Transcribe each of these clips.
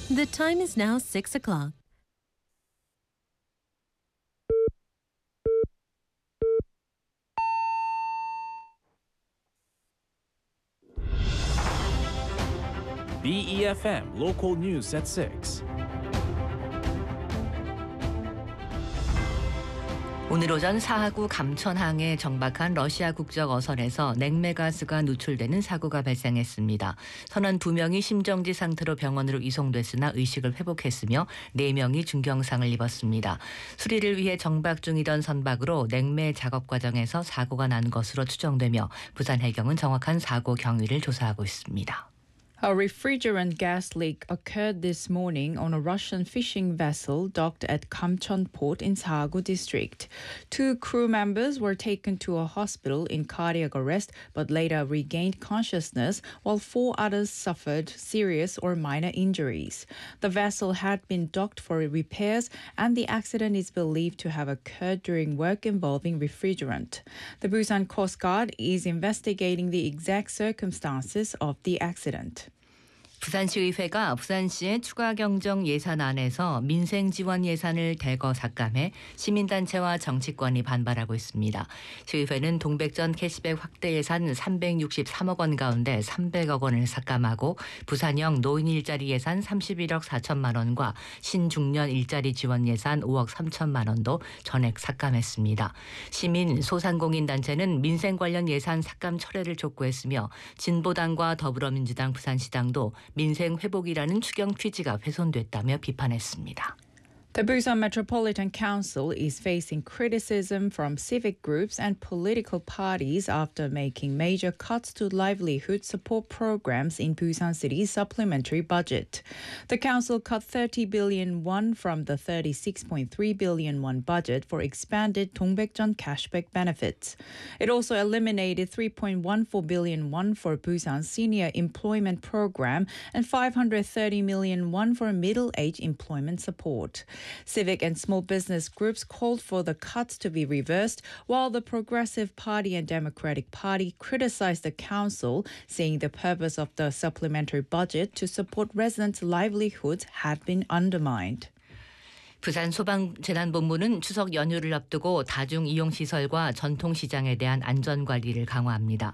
The time is now 6 o'clock. BEFM Local News at 6. 오늘 오전 사하구 감천항에 정박한 러시아 국적 어선에서 냉매가스가 누출되는 사고가 발생했습니다. 선원 2명이 심정지 상태로 병원으로 이송됐으나 의식을 회복했으며 4명이 중경상을 입었습니다. 수리를 위해 정박 중이던 선박으로 냉매 작업 과정에서 사고가 난 것으로 추정되며 부산해경은 정확한 사고 경위를 조사하고 있습니다. A refrigerant gas leak occurred this morning on a Russian fishing vessel docked at Kamcheon Port in Sahagu district. 2 crew members were taken to a hospital in cardiac arrest but later regained consciousness, while 4 others suffered serious or minor injuries. The vessel had been docked for repairs and the accident is believed to have occurred during work involving refrigerant. The Busan Coast Guard is investigating the exact circumstances of the accident. 부산시의회가 부산시의 추가 경정 예산안에서 민생 지원 예산을 대거 삭감해 시민단체와 정치권이 반발하고 있습니다. 시의회는 동백전 캐시백 확대 예산 363억 원 가운데 300억 원을 삭감하고 부산형 노인 일자리 예산 31억 4천만 원과 신중년 일자리 지원 예산 5억 3천만 원도 전액 삭감했습니다. 시민 소상공인단체는 민생 관련 예산 삭감 철회를 촉구했으며 진보당과 더불어민주당 부산시당도 민생 회복이라는 추경 취지가 훼손됐다며 비판했습니다. The Busan Metropolitan Council is facing criticism from civic groups and political parties after making major cuts to livelihood support programs in Busan City's supplementary budget. The council cut 30 billion won from the 36.3 billion won budget for expanded Dongbaekjeon cashback benefits. It also eliminated 3.14 billion won for Busan Senior Employment Program and 530 million won for middle-age employment support. Civic and small business groups called for the cuts to be reversed, while the Progressive Party and Democratic Party criticized the council, saying the purpose of the supplementary budget to support residents' livelihoods had been undermined. 부산소방재난본부는 추석 연휴를 앞두고 다중이용시설과 전통시장에 대한 안전관리를 강화합니다.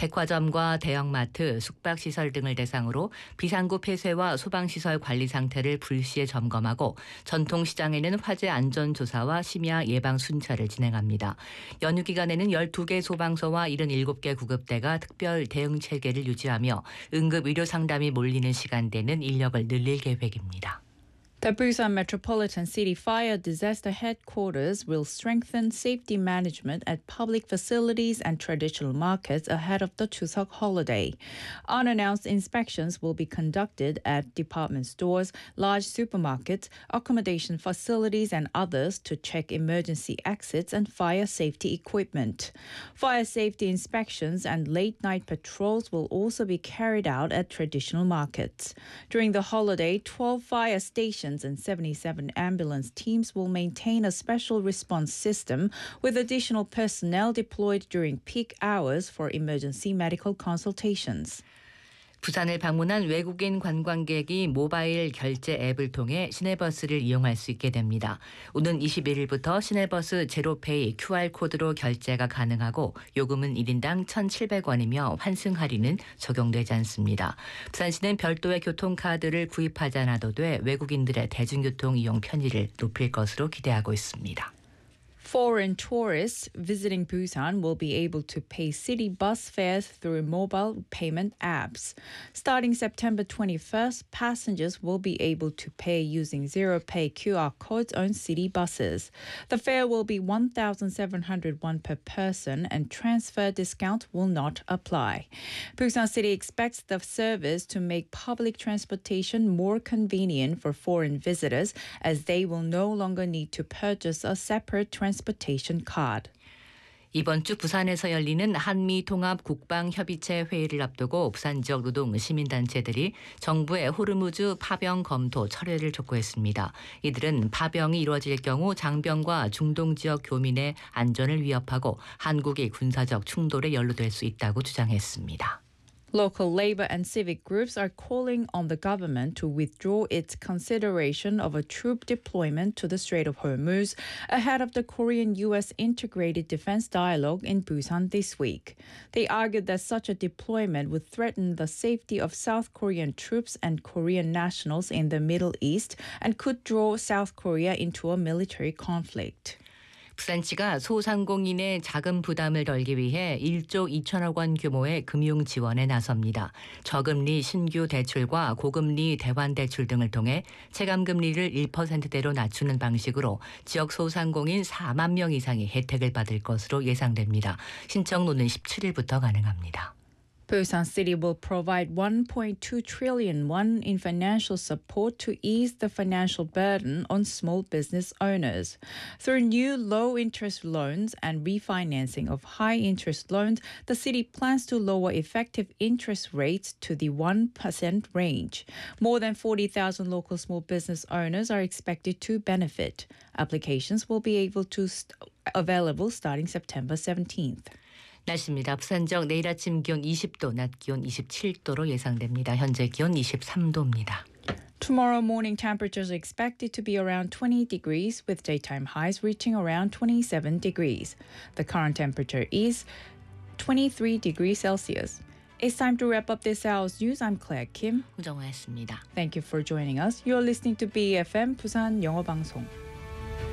백화점과 대형마트, 숙박시설 등을 대상으로 비상구 폐쇄와 소방시설 관리 상태를 불시에 점검하고 전통시장에는 화재 안전조사와 심야 예방 순찰을 진행합니다. 연휴 기간에는 12개 소방서와 77개 구급대가 특별 대응 체계를 유지하며 응급의료상담이 몰리는 시간대는 인력을 늘릴 계획입니다. The Busan Metropolitan City Fire Disaster Headquarters will strengthen safety management at public facilities and traditional markets ahead of the Chuseok holiday. Unannounced inspections will be conducted at department stores, large supermarkets, accommodation facilities, and others to check emergency exits and fire safety equipment. Fire safety inspections and late-night patrols will also be carried out at traditional markets. During the holiday, 12 fire stations and 77 ambulance teams will maintain a special response system with additional personnel deployed during peak hours for emergency medical consultations. 부산을 방문한 외국인 관광객이 모바일 결제 앱을 통해 시내버스를 이용할 수 있게 됩니다. 오는 21일부터 시내버스 제로페이 QR코드로 결제가 가능하고 요금은 1인당 1,700원이며 환승 할인은 적용되지 않습니다. 부산시는 별도의 교통카드를 구입하지 않아도 돼 외국인들의 대중교통 이용 편의를 높일 것으로 기대하고 있습니다. Foreign tourists visiting Busan will be able to pay city bus fares through mobile payment apps. Starting September 21st, passengers will be able to pay using zero-pay QR codes on city buses. The fare will be 1,700 won per person and transfer discount will not apply. Busan City expects the service to make public transportation more convenient for foreign visitors as they will no longer need to purchase a separate transportation card. 이번 주 부산에서 열리는 한미통합국방협의체 회의를 앞두고 부산 지역 노동 시민단체들이 정부의 호르무즈 파병 검토 철회를 촉구했습니다. 이들은 파병이 이루어질 경우 장병과 중동 지역 교민의 안전을 위협하고 한국이 군사적 충돌에 연루될 수 있다고 주장했습니다. Local labor and civic groups are calling on the government to withdraw its consideration of a troop deployment to the Strait of Hormuz ahead of the Korean-U.S. integrated defense dialogue in Busan this week. They argued that such a deployment would threaten the safety of South Korean troops and Korean nationals in the Middle East and could draw South Korea into a military conflict. 부산시가 소상공인의 자금 부담을 덜기 위해 1조 2천억 원 규모의 금융 지원에 나섭니다. 저금리 신규 대출과 고금리 대환 대출 등을 통해 체감금리를 1%대로 낮추는 방식으로 지역 소상공인 4만 명 이상이 혜택을 받을 것으로 예상됩니다. 신청로는 17일부터 가능합니다. Busan City will provide 1.2 trillion won in financial support to ease the financial burden on small business owners. Through new low-interest loans and refinancing of high-interest loans, the city plans to lower effective interest rates to the 1% range. More than 40,000 local small business owners are expected to benefit. Applications will be available starting September 17th. 날씨입니다. 부산 지역 내일 아침 기온 20도, 낮 기온 27도로 예상됩니다. 현재 기온 23도입니다. Tomorrow morning temperatures are expected to be around 20 degrees with daytime highs reaching around 27 degrees. The current temperature is 23 degrees Celsius. It's time to wrap up this hour's news. I'm Claire Kim. 후정화였습니다. Thank you for joining us. You're listening to BFM 부산 영어 방송.